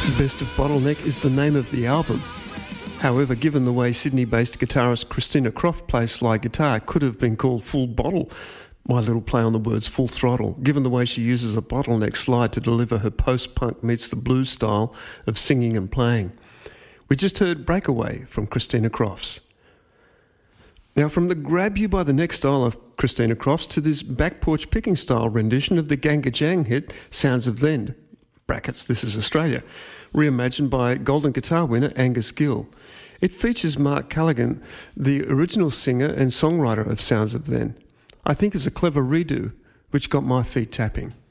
Best of Bottleneck is the name of the album. However, given the way Sydney-based guitarist Christina Croft plays slide guitar, it could have been called Full Bottle. My little play on the words Full Throttle, given the way she uses a bottleneck slide to deliver her post-punk meets the blues style of singing and playing. We just heard Breakaway from Christina Crofts. Now, from the grab you by the neck style of Christina Crofts to this back porch picking style rendition of the Ganga Jang hit Sounds of Then, brackets, this is Australia, reimagined by Golden Guitar winner Angus Gill. It features Mark Callaghan, the original singer and songwriter of Sounds of Then. I think it's a clever redo, which got my feet tapping.